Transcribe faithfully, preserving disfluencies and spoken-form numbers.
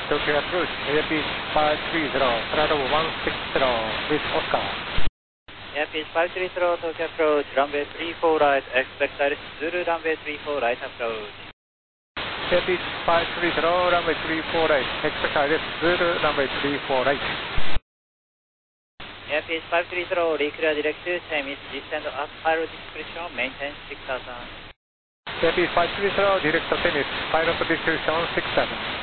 Tokyo approach, Airbus five three zero, flight level one six zero with Oscar. Airbus five three zero, Tokyo approach, runway three four right, expect Iris Zulu, runway three four right approach. Airbus five three zero, runway three four right, expect Iris Zulu, runway three four right. Airbus five three zero, reclear direct to Chinese, descend at pilot discretion, maintain six thousand. Airbus five three zero, direct to Chinese, pilot discretion six seven.